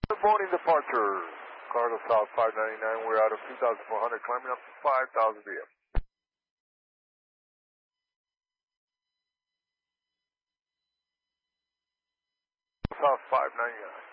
Good morning, departure. Cargo South 599, we're out of 2,400, climbing up to 5,000 DM. South 599.